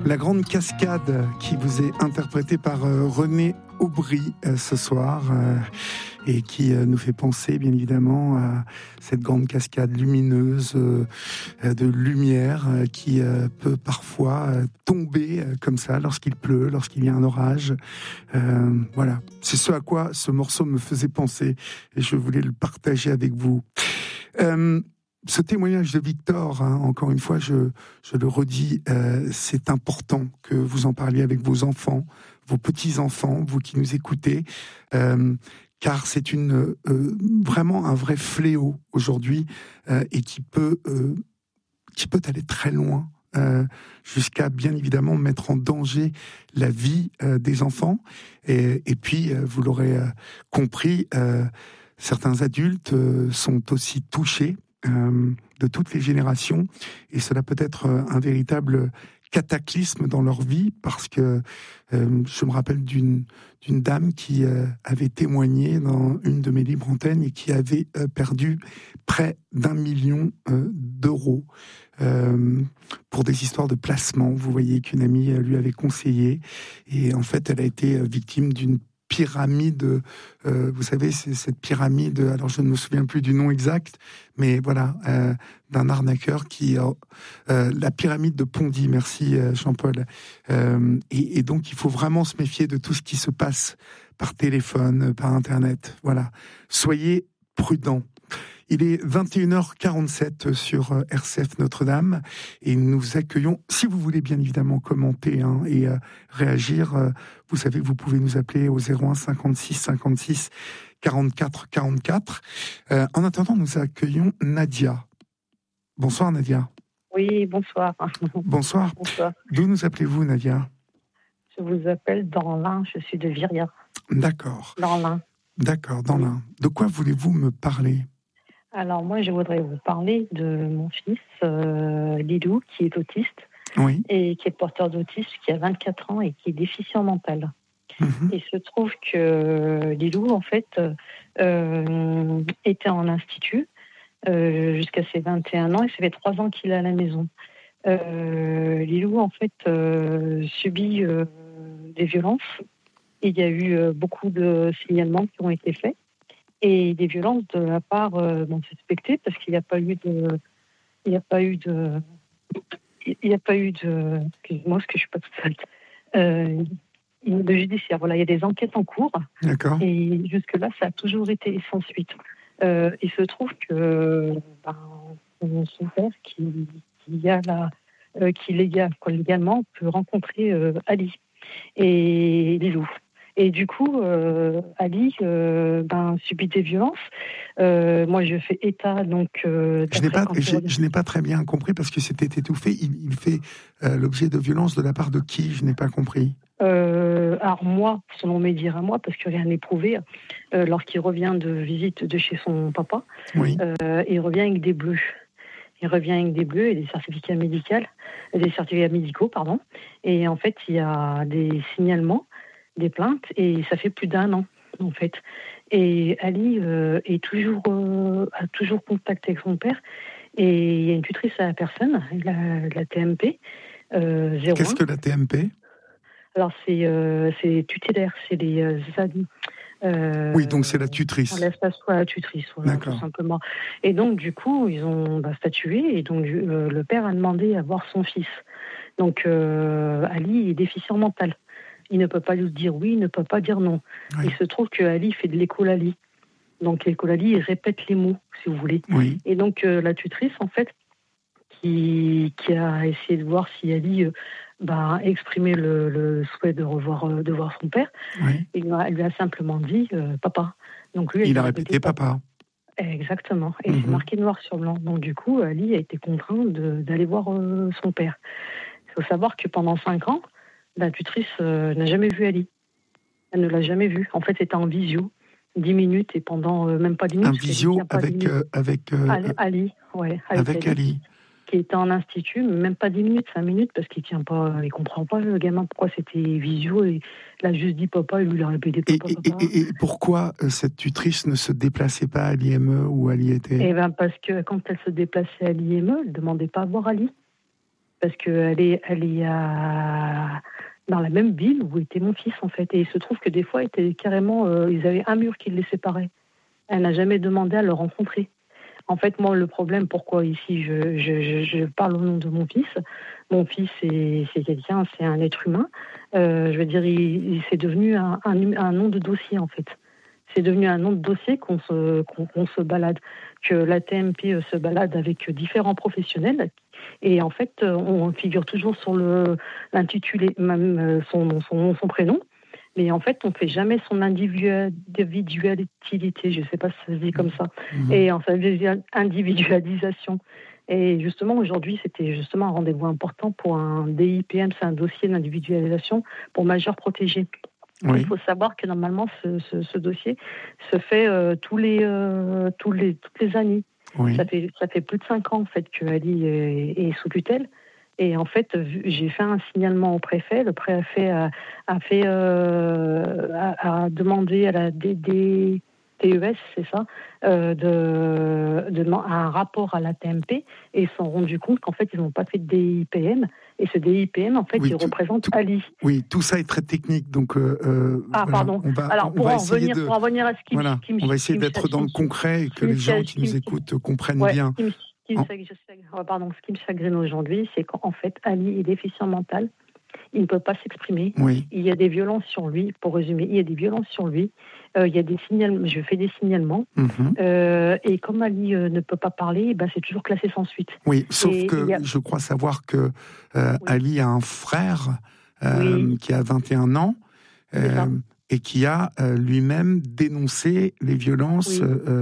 La grande cascade qui vous est interprétée par René Aubry ce soir et qui nous fait penser bien évidemment à cette grande cascade lumineuse de lumière qui peut parfois tomber comme ça lorsqu'il pleut, lorsqu'il y a un orage. Voilà, c'est ce à quoi ce morceau me faisait penser et je voulais le partager avec vous. Ce témoignage de Victor, encore une fois, je le redis, c'est important que vous en parliez avec vos enfants, vos petits-enfants, vous qui nous écoutez, car c'est vraiment un vrai fléau aujourd'hui et qui peut aller très loin. Jusqu'à bien évidemment mettre en danger la vie des enfants. Et puis, vous l'aurez compris, certains adultes sont aussi touchés de toutes les générations, et cela peut être un véritable cataclysme dans leur vie, parce que je me rappelle d'une dame qui avait témoigné dans une de mes libres antennes et qui avait perdu près d'1 million d'euros pour des histoires de placement. Vous voyez, qu'une amie lui avait conseillé, et en fait elle a été victime d'une pyramide, vous savez, c'est cette pyramide, alors je ne me souviens plus du nom exact, mais voilà, d'un arnaqueur qui... la pyramide de Pondy, merci Jean-Paul. Et donc il faut vraiment se méfier de tout ce qui se passe par téléphone, par Internet. Voilà, soyez prudents. Il est 21h47 sur RCF Notre-Dame et nous accueillons, si vous voulez bien évidemment commenter et réagir, vous savez que vous pouvez nous appeler au 01 56 56 44 44. En attendant, nous accueillons Nadia. Bonsoir Nadia. Oui, bonsoir. Bonsoir. Bonsoir. D'où nous appelez-vous Nadia ? Je vous appelle dans l'Ain, je suis de Viria. D'accord. Dans l'Ain. D'accord, dans l'Ain. De quoi voulez-vous me parler ? Alors moi, je voudrais vous parler de mon fils, Lilou, qui est autiste, oui. Et qui est porteur d'autisme, qui a 24 ans et qui est déficient mental. Mm-hmm. Il se trouve que Lilou, en fait, était en institut jusqu'à ses 21 ans, et ça fait 3 ans qu'il est à la maison. Lilou, en fait, subit des violences. Il y a eu beaucoup de signalements qui ont été faits. Et des violences de la part d'un suspecté, parce qu'il n'y a pas eu de, excusez-moi, parce que je suis pas toute seule, de judiciaire. Voilà, il y a des enquêtes en cours. D'accord. Et jusque-là, ça a toujours été sans suite. Il se trouve que son père, qui légalement peut rencontrer Ali et Lilou. Et du coup, Ali subit des violences. Moi, je fais état, donc... je n'ai pas très bien compris, parce que c'était étouffé. Il fait l'objet de violences de la part de qui ? Je n'ai pas compris. Alors moi, selon mes dires à moi, parce que rien n'est prouvé, lorsqu'il revient de visite de chez son papa, oui. Il revient avec des bleus. Il revient avec des bleus et des certificats médicaux, pardon. Et en fait, il y a des signalements, des plaintes, et ça fait plus d'1 an, en fait. Et Ali a toujours contact avec son père, et il y a une tutrice à la personne, la TMP, 01. Qu'est-ce que la TMP ? Alors, c'est tutélaire, c'est les amis. Oui, donc c'est la tutrice. L'espace, la tutrice, voilà, tout simplement. Et donc, du coup, ils ont statué, et donc le père a demandé à voir son fils. Donc, Ali est déficient mental. Il ne peut pas lui dire oui, il ne peut pas dire non. Oui. Il se trouve que Ali fait de l'écolalie. Donc, l'écolalie, il répète les mots, si vous voulez. Oui. Et donc, la tutrice, en fait, qui a essayé de voir si Ali exprimait le souhait de voir son père, oui. Elle lui a simplement dit papa. Donc, lui, il a répété papa. Exactement. Et c'est marqué noir sur blanc. Donc, du coup, Ali a été contraint d'aller voir son père. Il faut savoir que pendant 5 ans, la tutrice n'a jamais vu Ali. Elle ne l'a jamais vu. En fait, c'était en visio, 10 minutes, et pendant même pas 10 minutes. Un visio avec Ali, ouais. Avec Ali. Qui était en institut, même pas 10 minutes, 5 minutes, parce qu'il tient pas, il comprend pas, le gamin, pourquoi c'était visio, et il a juste dit papa, et lui, il a répété papa. Et pourquoi cette tutrice ne se déplaçait pas à l'IME où Ali était ? Parce que quand elle se déplaçait à l'IME, elle ne demandait pas à voir Ali. parce qu'elle est dans la même ville où était mon fils, en fait. Et il se trouve que des fois, ils avaient un mur qui les séparait. Elle n'a jamais demandé à le rencontrer. En fait, moi, le problème, pourquoi ici je parle au nom de mon fils. Mon fils, c'est quelqu'un, c'est un être humain. Je veux dire, c'est devenu un nom de dossier, en fait. C'est devenu un nom de dossier qu'on se balade, que la TMP se balade avec différents professionnels. Et en fait, on figure toujours sur l'intitulé, même son prénom. Mais en fait, on ne fait jamais son individualité, je ne sais pas si ça se dit comme ça, et en sa individualisation. Et justement, aujourd'hui, c'était justement un rendez-vous important pour un DIPM, c'est un dossier d'individualisation pour majeurs protégés. Oui. Il faut savoir que normalement, ce dossier se fait toutes les années. Oui. Ça fait plus de 5 ans en fait que Ali est sous tutelle. Et en fait, j'ai fait un signalement au préfet. Le préfet a demandé à la TES, c'est ça, un rapport à la TMP, et ils se sont rendus compte qu'en fait, ils n'ont pas fait de DIPM. Et ce DIPM, en fait, il représente Ali. Oui, tout ça est très technique. Donc, pardon. Alors, pour en revenir à ce qui me... On va essayer d'être dans le concret et que les gens qui nous écoutent comprennent bien. Ce qui me chagrine aujourd'hui, c'est qu'en fait, Ali est déficient mental. Il ne peut pas s'exprimer. Oui. Il y a des violences sur lui. Pour résumer, il y a des violences sur lui. Il y a des signalements. Je fais des signalements. Et comme Ali ne peut pas parler, c'est toujours classé sans suite. Oui, sauf je crois savoir que Ali a un frère qui a 21 ans. Et qui a lui-même dénoncé les violences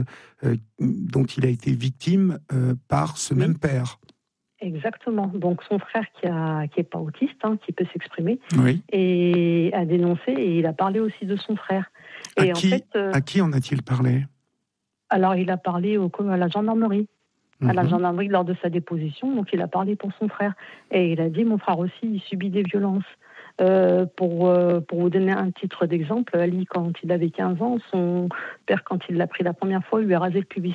dont il a été victime par ce même père. Exactement. Donc son frère qui est pas autiste, qui peut s'exprimer, et a dénoncé, et il a parlé aussi de son frère. Et à qui en a-t-il parlé ? Alors il a parlé à la gendarmerie. À la gendarmerie lors de sa déposition, donc il a parlé pour son frère. Et il a dit, mon frère aussi, il subit des violences. Pour vous donner un titre d'exemple, Ali, quand il avait 15 ans, son père, quand il l'a pris la première fois, lui a rasé le pubis.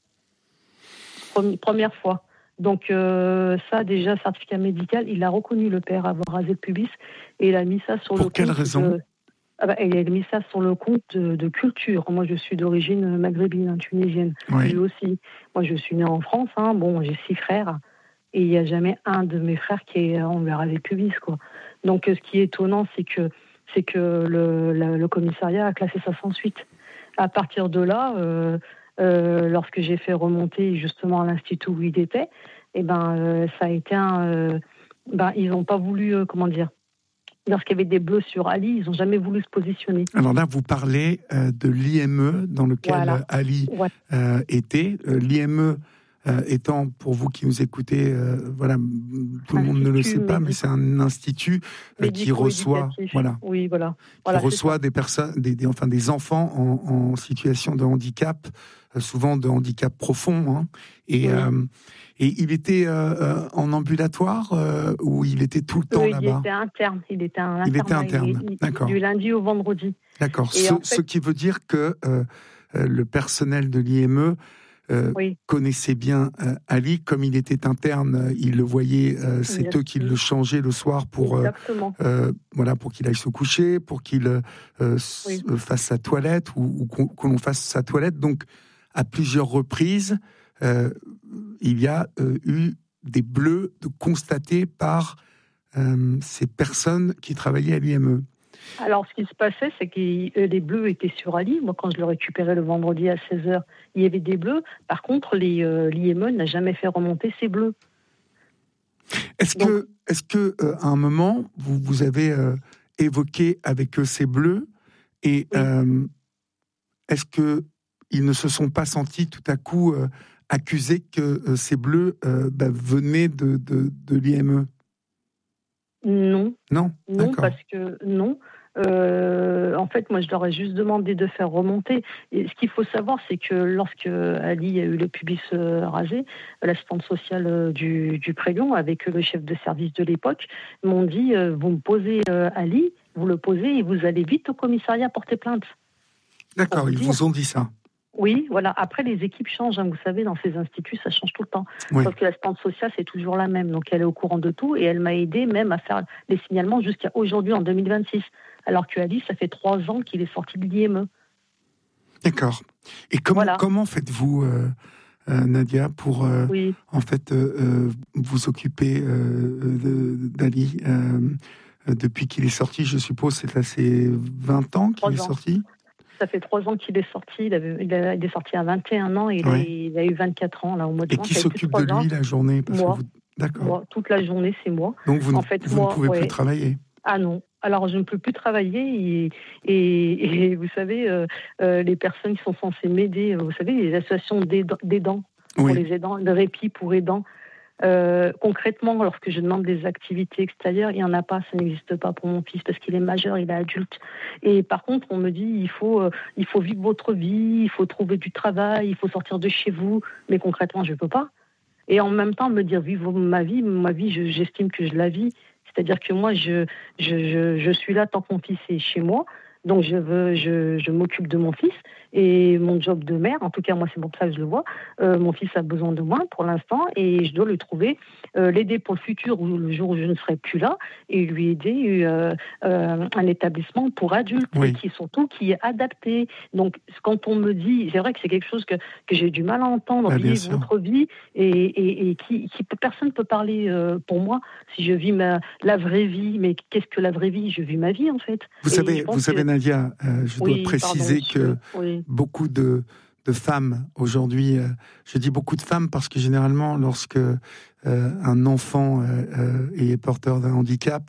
Première fois. Donc ça, déjà, certificat médical, il a reconnu le père avoir rasé le pubis, et il a mis ça sur le compte... Pour quelle raison ? Il a mis ça sur le compte de culture. Moi, je suis d'origine maghrébine, tunisienne. Oui. Lui aussi. Moi, je suis née en France. J'ai 6 frères. Et il n'y a jamais un de mes frères on lui a rasé le pubis, quoi. Donc, ce qui est étonnant, c'est que le commissariat a classé ça sans suite. À partir de là, lorsque j'ai fait remonter justement à l'institut où il était, ça a été ils n'ont pas voulu, lorsqu'il y avait des bleus sur Ali, ils n'ont jamais voulu se positionner. Alors là, vous parlez de l'IME dans lequel Ali était. L'IME étant, pour vous qui nous écoutez, tout le monde ne le sait pas, mais c'est un institut qui reçoit, qui reçoit des personnes, des enfants en situation de handicap, souvent de handicap profond, et il était en ambulatoire ou il était tout le temps là-bas ? Il était interne. D'accord. Du lundi au vendredi. D'accord. Ce qui veut dire que le personnel de l'IME connaissait bien Ali, comme il était interne, il le voyait, c'est eux qui le changeaient le soir pour qu'il aille se coucher, pour qu'il fasse sa toilette ou que l'on fasse sa toilette. Donc, à plusieurs reprises, il y a eu des bleus constatés par ces personnes qui travaillaient à l'IME. Alors, ce qui se passait, c'est que les bleus étaient sur Ali. Moi, quand je le récupérais le vendredi à 16h, il y avait des bleus. Par contre, l'IME n'a jamais fait remonter ces bleus. Est-ce que à un moment, vous avez évoqué avec eux ces bleus, et est-ce qu'ils ne se sont pas sentis tout à coup accusés que ces bleus venaient de l'IME ? Non. Non, parce que non. En fait, moi, je leur ai juste demandé de faire remonter. Et ce qu'il faut savoir, c'est que lorsque Ali a eu le pubis rasé, l'assistante sociale du Prélion, avec le chef de service de l'époque, m'ont dit vous me posez Ali, vous le posez et vous allez vite au commissariat porter plainte. D'accord, ils vous ont dit ça. Oui, voilà. Après, les équipes changent. Vous savez, dans ces instituts, ça change tout le temps. Oui. Sauf que l'assistante sociale, c'est toujours la même. Donc, elle est au courant de tout et elle m'a aidé même à faire les signalements jusqu'à aujourd'hui, en 2026. Alors que Ali, ça fait 3 ans qu'il est sorti de l'IME. D'accord. Et comment faites-vous, Nadia, pour Oui. en fait vous occuper d'Ali depuis qu'il est sorti? Je suppose c'est à ses 20 ans qu'il est sorti. Ça fait 3 ans qu'il est sorti. Il est sorti à 21 ans et il a eu 24 ans là, au mois de juin. Et qui s'occupe de lui la journée? Moi. D'accord. Moi, toute la journée, c'est moi. Donc vous ne pouvez plus travailler? Ah non. Alors, je ne peux plus travailler et vous savez, les personnes qui sont censées m'aider, vous savez, les associations d'aidants, pour les aidants, de répit pour aidants, concrètement, lorsque je demande des activités extérieures, il n'y en a pas, ça n'existe pas pour mon fils parce qu'il est majeur, il est adulte. Et par contre, on me dit, il faut vivre votre vie, il faut trouver du travail, il faut sortir de chez vous. Mais concrètement, je ne peux pas. Et en même temps, me dire vivre ma vie, j'estime que je la vis. C'est-à-dire que moi, je suis là tant que mon fils est chez moi. Donc, je m'occupe de mon fils et mon job de mère, en tout cas, moi, c'est pour ça que je le vois. Mon fils a besoin de moi pour l'instant et je dois lui trouver, l'aider pour le futur ou le jour où je ne serai plus là et lui aider un établissement pour adultes et qui est adapté. Donc, quand on me dit, c'est vrai que c'est quelque chose que j'ai du mal à entendre, vivre votre vie et personne ne peut parler pour moi si je vis la vraie vie. Mais qu'est-ce que la vraie vie? Je vis ma vie, en fait. Vous savez, Nadia, je dois préciser que beaucoup de femmes aujourd'hui, je dis beaucoup de femmes parce que généralement, lorsque un enfant est porteur d'un handicap,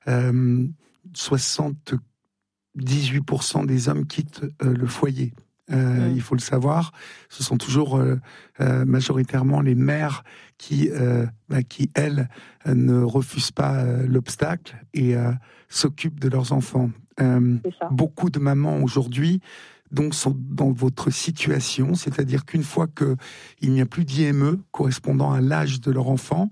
78% des hommes quittent le foyer. Il faut le savoir, ce sont toujours majoritairement les mères qui elles, ne refusent pas l'obstacle et s'occupent de leurs enfants. Beaucoup de mamans aujourd'hui donc sont dans votre situation, c'est-à-dire qu'une fois qu'il n'y a plus d'IME correspondant à l'âge de leur enfant,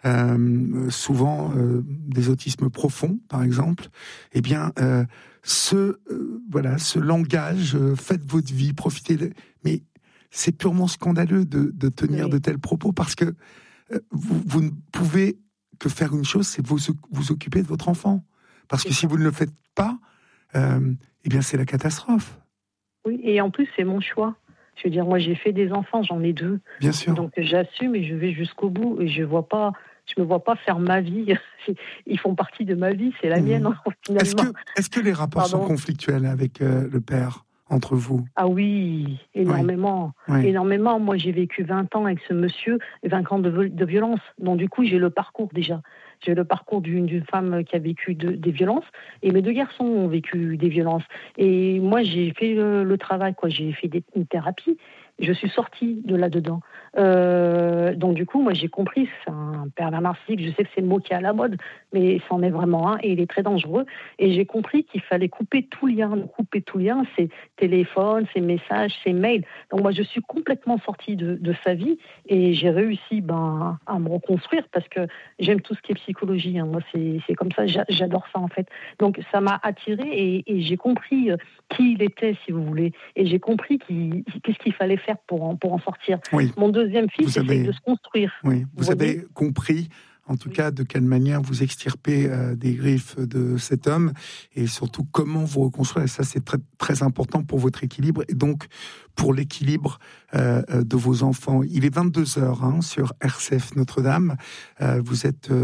souvent des autismes profonds par exemple, eh bien ce langage, faites votre vie, profitez mais c'est purement scandaleux de tenir de tels propos parce que vous ne pouvez que faire une chose, c'est vous occuper de votre enfant, parce que si vous ne le faites pas, eh bien c'est la catastrophe. Oui, et en plus c'est mon choix. Je veux dire, moi j'ai fait des enfants, j'en ai 2. Bien sûr. Donc j'assume et je vais jusqu'au bout et je me vois pas faire ma vie. Ils font partie de ma vie, c'est la mienne finalement. Est-ce que les rapports sont conflictuels avec le père, entre vous? Ah oui, énormément. Oui. Énormément. Moi j'ai vécu 20 ans avec ce monsieur, 20 ans de violence. Donc du coup j'ai le parcours déjà. J'ai le parcours d'une femme qui a vécu des violences et mes 2 garçons ont vécu des violences. Et moi, j'ai fait le travail, j'ai fait une thérapie. Je suis sortie de là-dedans. Donc du coup, moi, j'ai compris, c'est un pervers narcissique. Je sais que c'est le mot qui est à la mode, mais c'en est vraiment un et il est très dangereux. Et j'ai compris qu'il fallait couper tout lien. Couper tout lien, c'est téléphone, ses messages, ses mails. Donc moi, je suis complètement sortie de sa vie et j'ai réussi à me reconstruire parce que j'aime tout ce qui est psychologie. Moi, c'est comme ça, j'adore ça en fait. Donc ça m'a attirée et j'ai compris qui il était, si vous voulez. Et j'ai compris qu'est-ce qu'il fallait faire pour en sortir. Oui. Mon deuxième fils essaie de se construire. Oui, vous avez compris, en tout cas, de quelle manière vous extirpez des griffes de cet homme et surtout comment vous reconstruire. Et ça, c'est très, très important pour votre équilibre et donc pour l'équilibre de vos enfants. Il est 22h sur RCF Notre-Dame. Vous êtes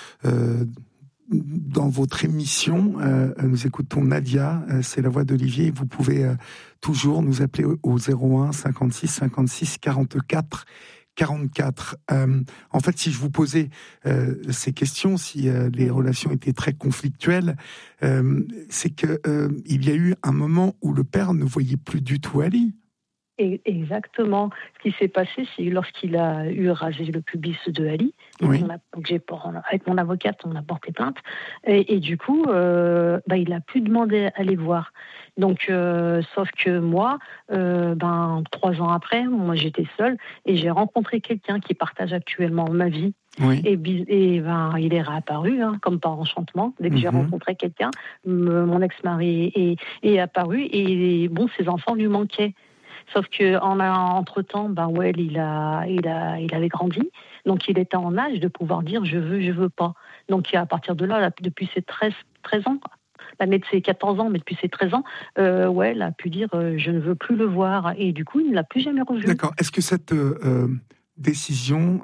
dans votre émission. Nous écoutons Nadia, c'est la voix d'Olivier. Vous pouvez toujours nous appeler au 01 56 56 44 44. En fait, si je vous posais ces questions, si les relations étaient très conflictuelles, c'est que il y a eu un moment où le père ne voyait plus du tout Ali. Exactement. Ce qui s'est passé, c'est lorsqu'il a eu rasé le pubis de Ali. Avec mon avocate, on a porté plainte. Et du coup, il n'a plus demandé à les voir. Donc, sauf que moi, 3 ans après, moi j'étais seule et j'ai rencontré quelqu'un qui partage actuellement ma vie. Oui. Et il est réapparu, comme par enchantement. Dès que j'ai rencontré quelqu'un, mon ex-mari est apparu et ses enfants lui manquaient. Sauf que entre-temps, Well, il avait grandi. Donc, il était en âge de pouvoir dire je veux pas. Donc, à partir de là depuis ses 13 ans, l'année de ses 14 ans, mais depuis ses 13 ans, Well a pu dire je ne veux plus le voir. Et du coup, il ne l'a plus jamais revu. D'accord. Est-ce que cette décision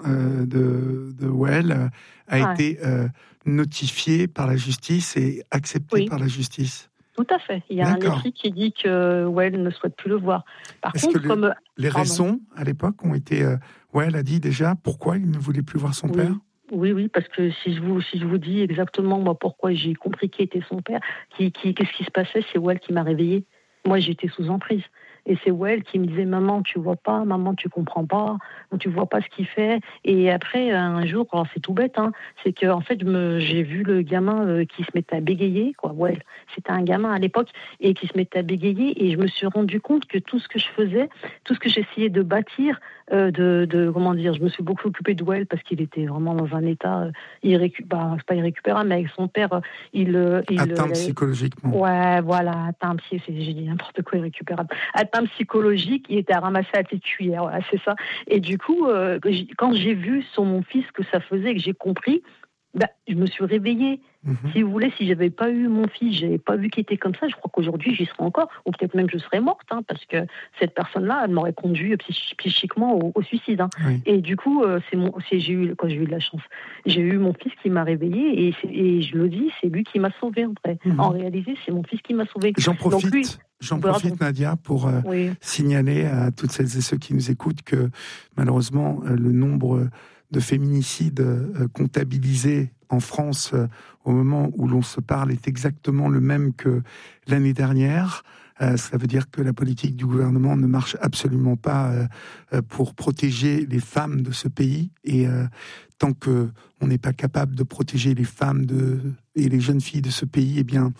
de Well a été notifiée par la justice et acceptée par la justice? Tout à fait. Il y a un écrit qui dit que Well ne souhaite plus le voir. Par Est-ce contre, que les raisons à l'époque ont été... Well a dit déjà pourquoi il ne voulait plus voir son père? Oui, parce que si je vous dis exactement moi pourquoi j'ai compris qui était son père, qu'est-ce qui se passait, c'est Well qui m'a réveillée. Moi, j'étais sous emprise. Et c'est Well qui me disait « Maman, tu vois pas, maman, tu comprends pas, tu vois pas ce qu'il fait. » Et après, un jour, alors c'est tout bête, c'est que en fait, j'ai vu le gamin qui se mettait à bégayer, quoi. Well, c'était un gamin à l'époque, et qui se mettait à bégayer, et je me suis rendu compte que tout ce que je faisais, tout ce que j'essayais de bâtir, comment dire, je me suis beaucoup occupée de Well parce qu'il était vraiment dans un état c'est pas irrécupérable, mais avec son père, atteint psychologiquement. Ouais, voilà, atteint j'ai dit n'importe quoi, irrécupérable. Atteint psychologique, il était à ramasser à tes cuillères, voilà, c'est ça. Et du coup, quand j'ai vu sur mon fils que ça faisait, que j'ai compris, je me suis réveillée. Si vous voulez, si j'avais pas eu mon fils, j'avais pas vu qu'il était comme ça, je crois qu'aujourd'hui j'y serais encore, ou peut-être même je serais morte, parce que cette personne-là, elle m'aurait conduit psychiquement au suicide. Oui. Et du coup, j'ai eu de la chance. J'ai eu mon fils qui m'a réveillée, et je le dis, c'est lui qui m'a sauvée en vrai. En réalité, c'est mon fils qui m'a sauvée. J'en profite, Nadia, pour signaler à toutes celles et ceux qui nous écoutent que malheureusement, le nombre de féminicides comptabilisés en France au moment où l'on se parle est exactement le même que l'année dernière. Ça veut dire que la politique du gouvernement ne marche absolument pas pour protéger les femmes de ce pays. Et tant qu'on n'est pas capable de protéger les femmes et les jeunes filles de ce pays, eh bien,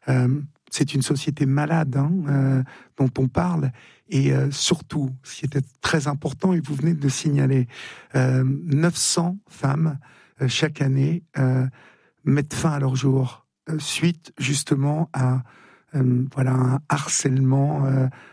c'est une société malade dont on parle. Et surtout, ce qui était très important, et vous venez de le signaler, 900 femmes chaque année mettent fin à leur jour suite justement à un harcèlement,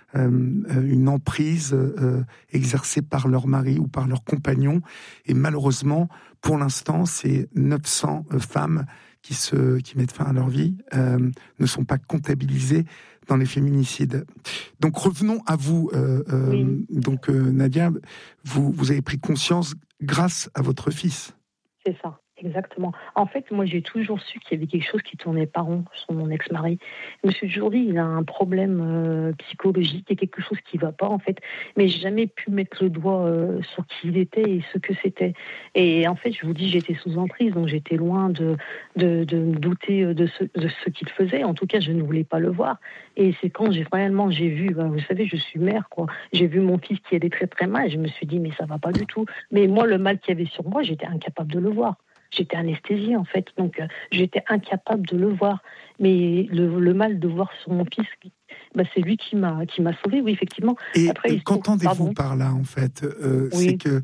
une emprise exercée par leur mari ou par leur compagnon. Et malheureusement, pour l'instant, ces 900 femmes qui mettent fin à leur vie ne sont pas comptabilisées dans les féminicides. Donc revenons à vous. Donc Nadia, vous avez pris conscience grâce à votre fils. C'est ça. Exactement. En fait, moi, j'ai toujours su qu'il y avait quelque chose qui tournait pas rond sur mon ex-mari. Je me suis toujours dit, il a un problème psychologique, il y a quelque chose qui va pas, en fait. Mais j'ai jamais pu mettre le doigt sur qui il était et ce que c'était. Et en fait, je vous dis, j'étais sous emprise, donc j'étais loin de me douter de ce qu'il faisait. En tout cas, je ne voulais pas le voir. Et c'est quand j'ai vu, vous savez, je suis mère, quoi. J'ai vu mon fils qui allait très très mal, et je me suis dit, mais ça va pas du tout. Mais moi, le mal qu'il y avait sur moi, j'étais incapable de le voir. J'étais anesthésiée, en fait, donc j'étais incapable de le voir. Mais le mal de voir sur mon fils, c'est lui qui m'a sauvée, oui, effectivement. Et après, qu'entendez-vous par là, en fait c'est que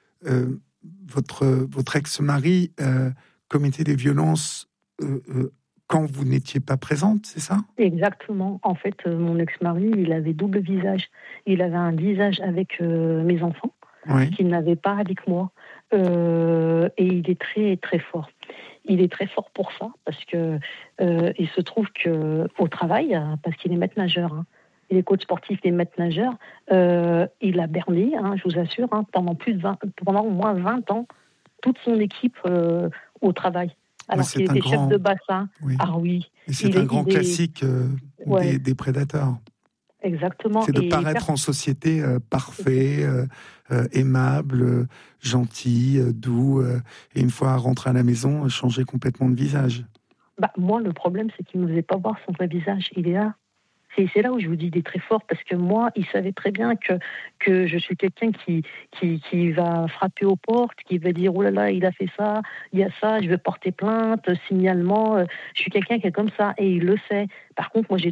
votre ex-mari commettait des violences quand vous n'étiez pas présente, c'est ça? Exactement. En fait, mon ex-mari, il avait double visage. Il avait un visage avec mes enfants, qu'il n'avait pas avec moi. Et il est très très fort. Il est très fort pour ça parce que il se trouve que au travail, parce qu'il est maître nageur, il est coach sportif, il est maître nageur, il a berné, je vous assure, pendant au moins 20 ans, toute son équipe au travail. Alors qu'il était chef de bassin. Oui. Ah oui. Et c'est un grand classique des prédateurs. Exactement. C'est de paraître en société parfait, aimable, gentil, doux, et une fois rentré à la maison, changer complètement de visage. Moi, le problème, c'est qu'il ne me faisait pas voir son vrai visage. Il est là. C'est là où je vous dis, il est très fort, parce que moi, il savait très bien que je suis quelqu'un qui va frapper aux portes, qui va dire, oh là là, il a fait ça, il y a ça, je vais porter plainte, signalement. Je suis quelqu'un qui est comme ça, et il le sait. Par contre, moi, j'ai